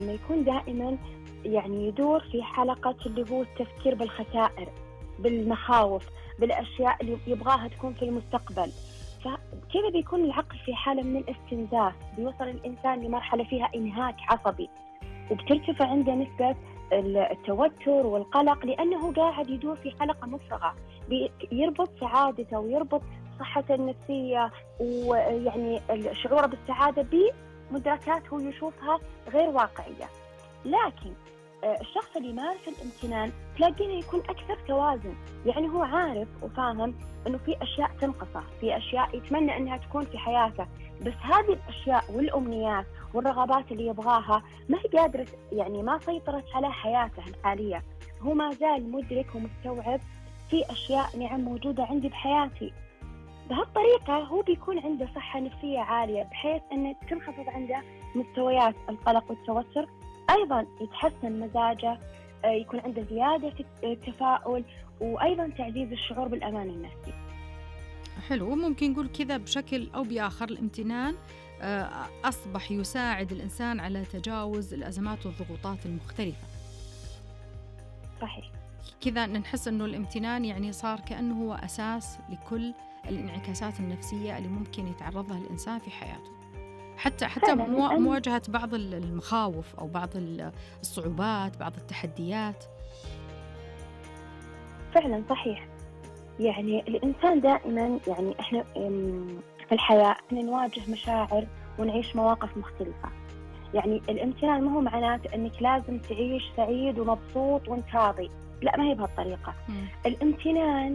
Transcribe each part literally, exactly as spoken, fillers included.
إنه يكون دائما يعني يدور في حلقة اللي هو التفكير بالخسائر، بالمخاوف، بالأشياء اللي يبغاها تكون في المستقبل. فكذا بيكون العقل في حالة من الاستنزاف، بيوصل الإنسان لمرحلة فيها إنهاك عصبي، وبترتفع عنده نسبة التوتر والقلق، لأنه قاعد يدور في حلقة مفرغة، يربط سعادته ويربط صحته النفسية ويعني شعوره بالسعادة بمدركات هو يشوفها غير واقعية. لكن الشخص اللي يمارس الامتنان تلاقيه يكون أكثر توازن، يعني هو عارف وفاهم أنه في أشياء تنقصه، في أشياء يتمنى أنها تكون في حياته، بس هذه الأشياء والأمنيات والرغبات اللي يبغاها ما هي قادرة، يعني ما سيطرت على حياته الحالية. هو ما زال مدرك ومستوعب في أشياء نعم موجودة عندي بحياتي. بهالطريقة هو بيكون عنده صحة نفسية عالية، بحيث أنه تنخفض عنده مستويات القلق والتوتر، أيضا يتحسن مزاجه، يكون عنده زيادة في التفاؤل، وأيضا تعزيز الشعور بالأمان النفسي. حلو. ممكن نقول كذا بشكل أو بآخر الامتنان أصبح يساعد الإنسان على تجاوز الأزمات والضغوطات المختلفة. صحيح. كذا نحس أنه الامتنان يعني صار كأنه هو أساس لكل الانعكاسات النفسية اللي ممكن يتعرض لها الإنسان في حياته، حتى حتى مواجهة بعض المخاوف أو بعض الصعوبات، بعض التحديات. فعلا صحيح. يعني الإنسان دائما، يعني إحنا في الحياة إحنا نواجه مشاعر ونعيش مواقف مختلفة. يعني الامتنان ما هو معناته أنك لازم تعيش سعيد ومبسوط وانت راضي، لا، ما هي بهالطريقة. م. الامتنان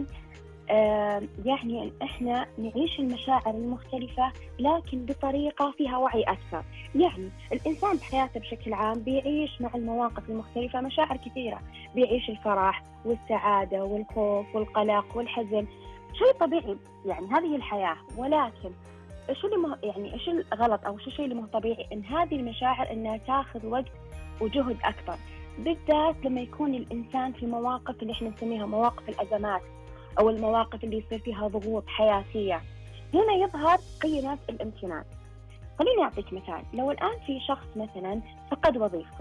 آه يعني أن إحنا نعيش المشاعر المختلفة لكن بطريقة فيها وعي أكثر. يعني الإنسان بحياته بشكل عام بيعيش مع المواقف المختلفة مشاعر كثيرة، بيعيش الفرح والسعادة والخوف والقلق والحزن، شيء طبيعي، يعني هذه الحياة. ولكن إيش اللي مه... يعني إيش الغلط أو إيش الشيء اللي مو طبيعي؟ إن هذه المشاعر إنها تأخذ وقت وجهد أكبر، بالذات لما يكون الإنسان في مواقف اللي إحنا نسميها مواقف الأزمات أو المواقف اللي يصير فيها ضغوط حياتية. هنا يظهر قيمة الامتنان. خليني أعطيك مثال. لو الآن في شخص مثلا فقد وظيفته،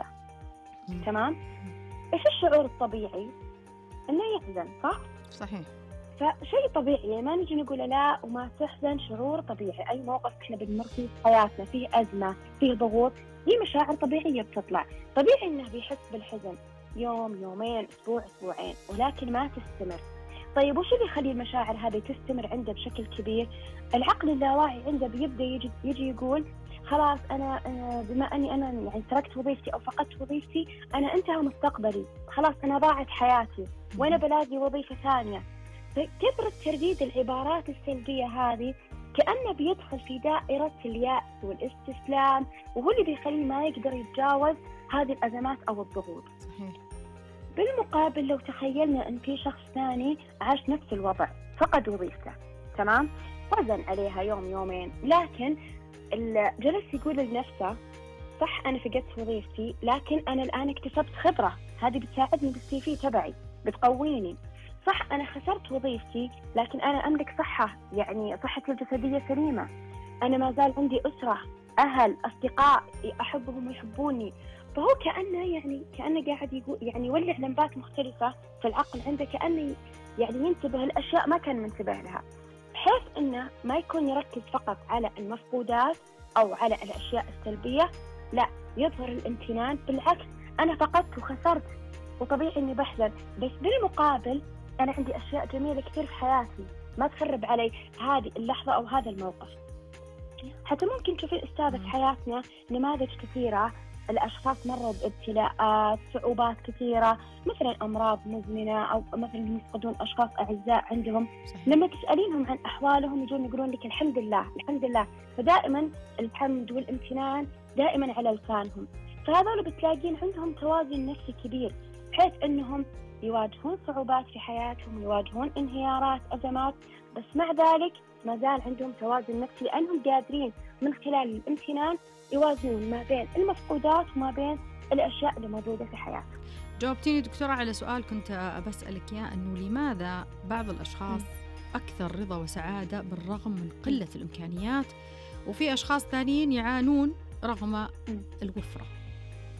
تمام؟ إيش الشعور الطبيعي؟ إنه يحزن، صح؟ صحيح. فشيء طبيعي، ما نجي نقول لا وما تحزن، شعور طبيعي. أي موقف إحنا بنمر فيه في حياتنا، فيه أزمة، فيه ضغوط، دي مشاعر طبيعية بتطلع. طبيعي إنه بيحس بالحزن يوم، يومين، أسبوع، أسبوعين، ولكن ما تستمر. طيب وش اللي يخلي المشاعر هذه تستمر عنده بشكل كبير؟ العقل اللاواعي عنده بيبدأ يجي, يجي يقول خلاص أنا بما أني أنا يعني تركت وظيفتي أو فقدت وظيفتي، أنا انتهى مستقبلي، خلاص أنا ضاعت حياتي وأنا بلاقي وظيفة ثانية. كثرة ترديد العبارات السلبية هذه كأنه بيدخل في دائرة اليأس والاستسلام، وهو اللي بيخليه ما يقدر يتجاوز هذه الأزمات أو الضغوط. صحيح. بالمقابل لو تخيلنا أن في شخص ثاني عاش نفس الوضع، فقد وظيفته، تمام، وزن عليها يوم يومين، لكن جلس يقول لنفسه صح أنا فقدت وظيفتي، لكن أنا الآن اكتسبت خبرة، هذه بتساعدني بالسي في تبعي، بتقويني. صح أنا خسرت وظيفتي، لكن أنا أملك صحة، يعني صحتي الجسدية سليمة، أنا ما زال عندي أسرة، أهل، أصدقاء أحبهم ويحبوني. فهو كأنه يعني كأنه قاعد يقول، يعني يولع لمبات مختلفة في العقل عنده، كأنه يعني ينتبه لأشياء ما كان منتبه لها، بحيث إنه ما يكون يركز فقط على المفقودات أو على الأشياء السلبية، لا، يظهر الامتنان. بالعكس، أنا فقدت وخسرت وطبيعي إني بحزن، بس بالمقابل أنا عندي أشياء جميلة كثير في حياتي ما تخرب علي هذه اللحظة أو هذا الموقف. حتى ممكن تشوفين أستاذة في حياتنا نماذج كثيرة، الأشخاص مروا بابتلاءات، صعوبات كثيرة، مثلا أمراض مزمنة أو مثلا يفقدون أشخاص أعزاء عندهم. صحيح. لما تسألينهم عن أحوالهم يجون يقولون لك الحمد لله الحمد لله، فدائما الحمد والامتنان دائما على لسانهم. فهذول بتلاقين عندهم توازن نفسي كبير، بحيث أنهم يواجهون صعوبات في حياتهم، يواجهون انهيارات، أزمات، بس مع ذلك ما زال عندهم توازن نفسي، لأنهم قادرين من خلال الامتنان يوازنون ما بين المفقودات وما بين الأشياء اللي موجودة في حياتهم. جاوبتيني دكتورة على سؤال كنت بسألك إياه، أنه لماذا بعض الأشخاص أكثر رضا وسعادة بالرغم من قلة الإمكانيات، وفي أشخاص ثانيين يعانون رغم الوفرة؟